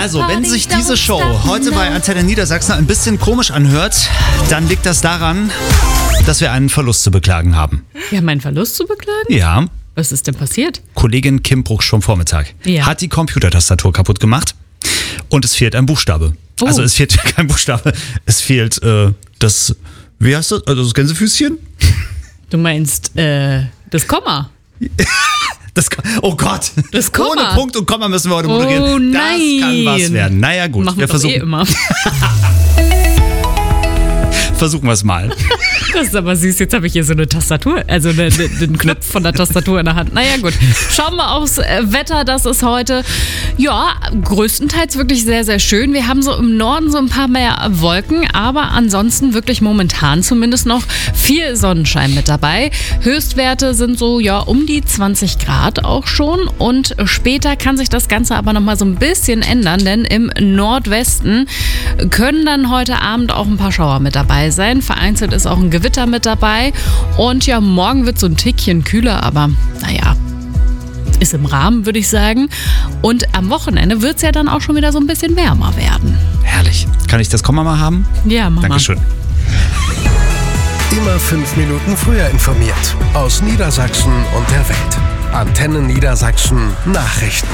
Also, wenn sich diese Show heute bei Antenne Niedersachsen ein bisschen komisch anhört, dann liegt das daran, dass wir einen Verlust zu beklagen haben. Wir haben einen Verlust zu beklagen? Ja. Was ist denn passiert? Kollegin Kim Bruch vom Vormittag hat die Computertastatur kaputt gemacht und es fehlt ein Buchstabe. Oh. Also es fehlt kein Buchstabe, es fehlt das, wie heißt das? Also das Gänsefüßchen? Du meinst das Komma? Oh Gott, das Komma. Ohne Punkt und Komma müssen wir heute moderieren. Oh nein. Das kann was werden. Naja gut, machen wir versuchen. immer. Versuchen wir es mal. Das ist aber süß, jetzt habe ich hier so eine Tastatur, also den Knopf von der Tastatur in der Hand. Naja gut, schauen wir aufs Wetter, das ist heute, ja, größtenteils wirklich sehr, sehr schön. Wir haben so im Norden so ein paar mehr Wolken, aber ansonsten wirklich momentan zumindest noch viel Sonnenschein mit dabei. Höchstwerte sind so, ja, um die 20 Grad auch schon und später kann sich das Ganze aber nochmal so ein bisschen ändern, denn im Nordwesten können dann heute Abend auch ein paar Schauer mit dabei sein. Vereinzelt ist auch ein Gewitter mit dabei. Und ja, morgen wird so ein Tickchen kühler, aber naja, ist im Rahmen, würde ich sagen. Und am Wochenende wird es ja dann auch schon wieder so ein bisschen wärmer werden. Herrlich. Kann ich das Komma mal haben? Ja, Mama. Dankeschön. Immer 5 Minuten früher informiert. Aus Niedersachsen und der Welt. Antenne Niedersachsen Nachrichten.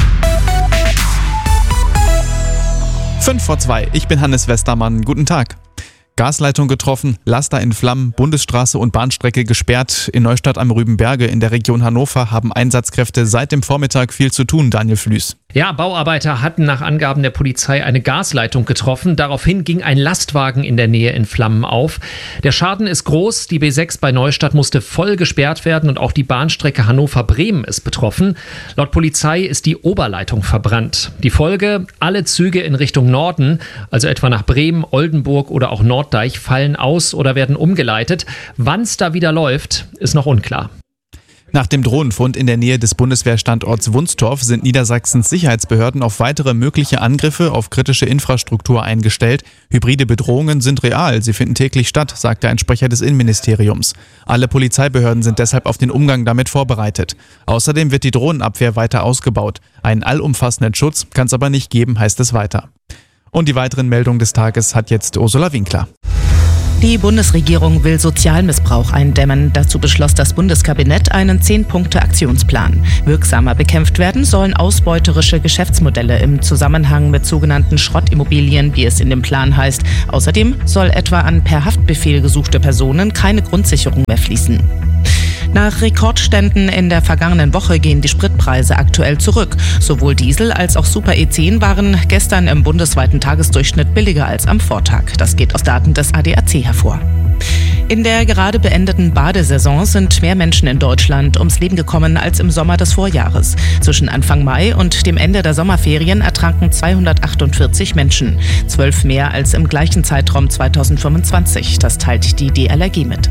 5:02, ich bin Hannes Westermann. Guten Tag. Gasleitung getroffen, Laster in Flammen, Bundesstraße und Bahnstrecke gesperrt. In Neustadt am Rübenberge in der Region Hannover haben Einsatzkräfte seit dem Vormittag viel zu tun, Daniel Flüß. Ja, Bauarbeiter hatten nach Angaben der Polizei eine Gasleitung getroffen. Daraufhin ging ein Lastwagen in der Nähe in Flammen auf. Der Schaden ist groß. Die B6 bei Neustadt musste voll gesperrt werden und auch die Bahnstrecke Hannover-Bremen ist betroffen. Laut Polizei ist die Oberleitung verbrannt. Die Folge: alle Züge in Richtung Norden, also etwa nach Bremen, Oldenburg oder auch Norddeich, fallen aus oder werden umgeleitet. Wann es da wieder läuft, ist noch unklar. Nach dem Drohnenfund in der Nähe des Bundeswehrstandorts Wunstorf sind Niedersachsens Sicherheitsbehörden auf weitere mögliche Angriffe auf kritische Infrastruktur eingestellt. Hybride Bedrohungen sind real, sie finden täglich statt, sagte ein Sprecher des Innenministeriums. Alle Polizeibehörden sind deshalb auf den Umgang damit vorbereitet. Außerdem wird die Drohnenabwehr weiter ausgebaut. Einen allumfassenden Schutz kann es aber nicht geben, heißt es weiter. Und die weiteren Meldungen des Tages hat jetzt Ursula Winkler. Die Bundesregierung will Sozialmissbrauch eindämmen. Dazu beschloss das Bundeskabinett einen 10-Punkte-Aktionsplan. Wirksamer bekämpft werden sollen ausbeuterische Geschäftsmodelle im Zusammenhang mit sogenannten Schrottimmobilien, wie es in dem Plan heißt. Außerdem soll etwa an per Haftbefehl gesuchte Personen keine Grundsicherung mehr fließen. Nach Rekordständen in der vergangenen Woche gehen die Spritpreise aktuell zurück. Sowohl Diesel als auch Super E10 waren gestern im bundesweiten Tagesdurchschnitt billiger als am Vortag. Das geht aus Daten des ADAC hervor. In der gerade beendeten Badesaison sind mehr Menschen in Deutschland ums Leben gekommen als im Sommer des Vorjahres. Zwischen Anfang Mai und dem Ende der Sommerferien ertranken 248 Menschen. 12 mehr als im gleichen Zeitraum 2025. Das teilt die DLRG mit.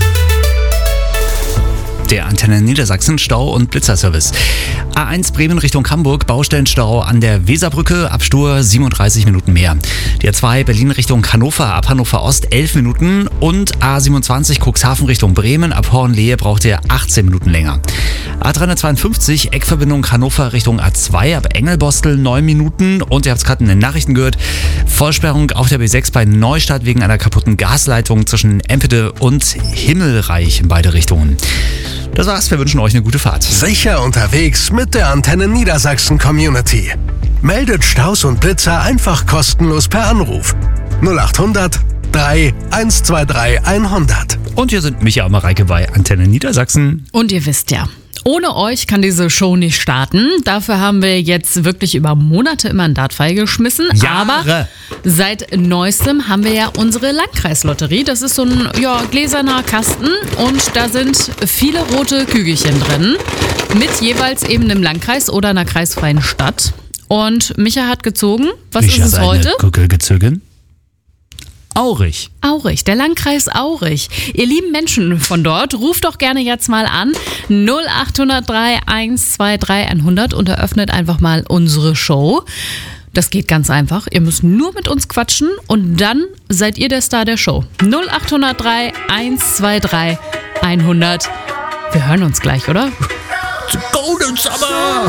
Der Antenne Niedersachsen Stau- und Blitzerservice. A1 Bremen Richtung Hamburg, Baustellenstau an der Weserbrücke, Abstur 37 Minuten mehr. Die A2 Berlin Richtung Hannover, ab Hannover Ost 11 Minuten und A27 Cuxhaven Richtung Bremen, ab Hornlehe braucht ihr 18 Minuten länger. A352 Eckverbindung Hannover Richtung A2, ab Engelbostel 9 Minuten und ihr habt es gerade in den Nachrichten gehört, Vollsperrung auf der B6 bei Neustadt wegen einer kaputten Gasleitung zwischen Empede und Himmelreich in beide Richtungen. Das war's, wir wünschen euch eine gute Fahrt. Sicher unterwegs mit der Antenne Niedersachsen Community. Meldet Staus und Blitzer einfach kostenlos per Anruf. 0800 3 123 100. Und hier sind Micha und Mareike bei Antenne Niedersachsen. Und ihr wisst ja, ohne euch kann diese Show nicht starten. Dafür haben wir jetzt wirklich über Monate immer einen Dartpfeil geschmissen. Jahre. Aber seit neuestem haben wir ja unsere Landkreislotterie. Das ist so ein gläserner Kasten und da sind viele rote Kügelchen drin. Mit jeweils eben einem Landkreis oder einer kreisfreien Stadt. Und Micha hat gezogen. Was Micha ist es heute? Kugel gezogen. Aurich. Aurich, der Landkreis Aurich. Ihr lieben Menschen von dort, ruft doch gerne jetzt mal an 0803 123 100 und eröffnet einfach mal unsere Show. Das geht ganz einfach. Ihr müsst nur mit uns quatschen und dann seid ihr der Star der Show. 0803 123 100. Wir hören uns gleich, oder? Golden Summer!